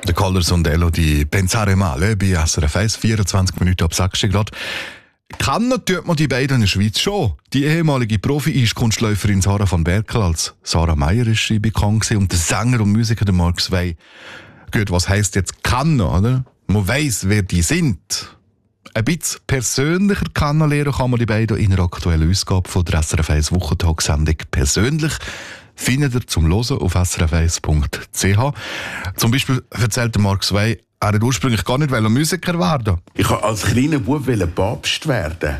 Der Colors und Elodie Pensare Male bei SRF 1, 24 Minuten ab 6 Grad. Kennen tut man die beiden in der Schweiz schon. Die ehemalige Profi-Eiskunstläuferin Sarah von Berkel, als Sarah Meier ist sie bekannt gewesen, und der Sänger und Musiker der Mark Sway. Gut, was heisst jetzt kennen, oder? Man weiss, wer die sind. Ein bisschen persönlicher kennenlernen kann man die beiden in einer aktuellen Ausgabe von der SRF 1 Wochentag-Sendung persönlich. Findet ihr zum Hören auf srf1.ch. Zum Beispiel erzählt Mark Sway, er wollte ursprünglich gar nicht Musiker werden. Ich wollte als kleiner Bub Papst werden.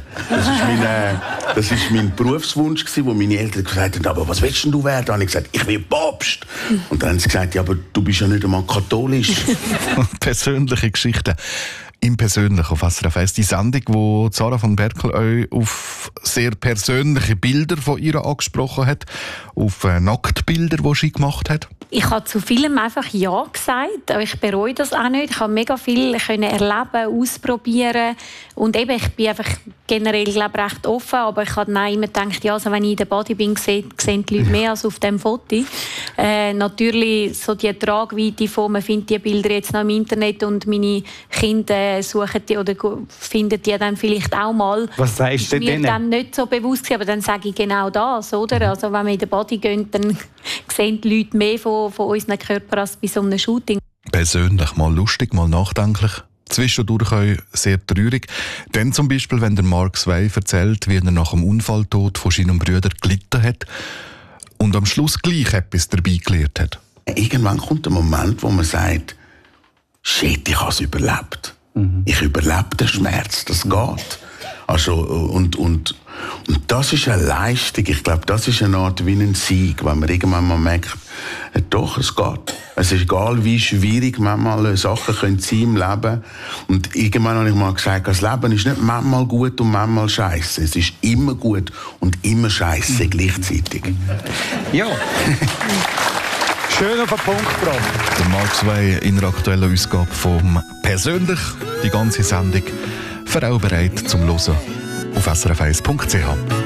Das war mein Berufswunsch, wo meine Eltern gesagt haben, aber was willst du werden? Und ich gesagt, ich will Papst. Und dann haben sie gesagt, ja, aber du bist ja nicht einmal katholisch. Persönliche Geschichten. Im Persönlichen auf SRF 1. Die Sendung, wo Sarah von Berkel euch auf sehr persönliche Bilder von ihr angesprochen hat, auf Nacktbilder, die sie gemacht hat. Ich habe zu vielem einfach Ja gesagt, aber ich bereue das auch nicht. Ich habe mega viel erleben, ausprobieren und eben, ich bin einfach generell, glaube ich, recht offen, aber ich habe dann immer gedacht, ja, also wenn ich in der Body bin, sehen die Leute mehr als auf dem Foto. Natürlich so die Tragweite von, man findet die Bilder jetzt noch im Internet und meine Kinder suchen die oder finden die dann vielleicht auch mal. Was sagst du denn? Das ist mir dann nicht so bewusst gewesen, aber dann sage ich genau das, oder? Also wenn wir in der Body gehen, dann sehen die Leute mehr von unseren Körpern als bei so einem Shooting. Persönlich, mal lustig, mal nachdenklich. Zwischendurch auch sehr traurig. Dann zum Beispiel, wenn der Mark Sway erzählt, wie er nach dem Unfalltod von seinem Bruder gelitten hat und am Schluss gleich etwas dabei gelernt hat. Irgendwann kommt der Moment, wo man sagt, shit, ich habe es überlebt. Ich überlebe den Schmerz, das geht. Also, und das ist eine Leistung. Ich glaube, das ist eine Art wie ein Sieg, wenn man irgendwann mal merkt, doch, es geht. Es ist egal, wie schwierig manchmal Sachen sein im Leben. Und irgendwann habe ich mal gesagt, das Leben ist nicht manchmal gut und manchmal scheiße. Es ist immer gut und immer scheiße gleichzeitig. Ja. Schön auf den Punkt gebracht. Der Mark Sway in der aktuellen Ausgabe vom «Persönlich», die ganze Sendung, für auch bereit zum Hören auf srf1.ch.